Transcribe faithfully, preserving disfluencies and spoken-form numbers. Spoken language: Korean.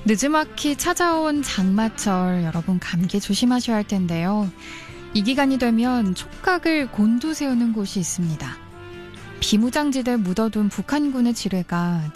느지막이 찾아온 장마철, 여러분 감기 조심하셔야 할 텐데요. 이 기간이 되면 촉각을 곤두세우는 곳이 있습니다. 비무장지대에 묻어둔 북한군의 지뢰가